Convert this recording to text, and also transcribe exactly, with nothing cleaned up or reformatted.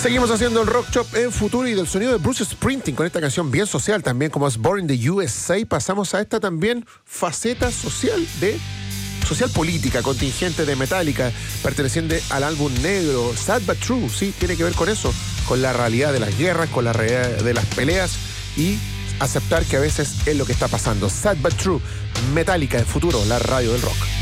Seguimos haciendo el Rock Shop en futuro y del sonido de Bruce Springsteen con esta canción bien social también como es Born in the U S A. Pasamos a esta también faceta social de social política, contingente de Metallica, perteneciente al álbum negro Sad But True. Sí, tiene que ver con eso, con la realidad de las guerras, con la realidad de las peleas y aceptar que a veces es lo que está pasando. Sad But True, Metallica en futuro, la radio del rock.